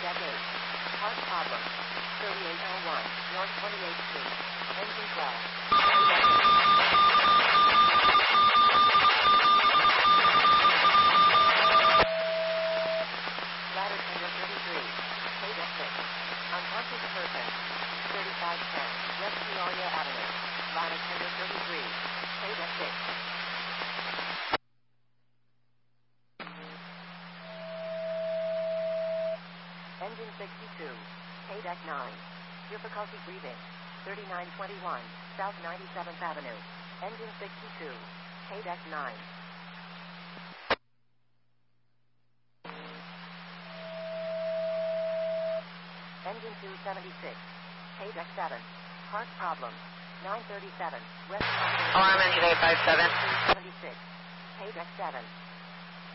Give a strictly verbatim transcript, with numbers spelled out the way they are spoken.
deck eight. Heart problem. thirty-eight oh one, North twenty-eighth Street. Engine twelve. Ladder tender thirty-three. K deck six. Unconscious person. thirty-five ten, West Peoria Avenue. Ladder tender thirty-three. K deck six. Engine sixty-two. K deck nine. Difficulty breathing. thirty-nine twenty-one, South ninety-seventh Avenue. Engine sixty-two. K deck nine. Engine two seventy-six. K deck seven. Heart problem. nine thirty-seven, West Alarm engine eight five seven. two seventy-six. K deck seven.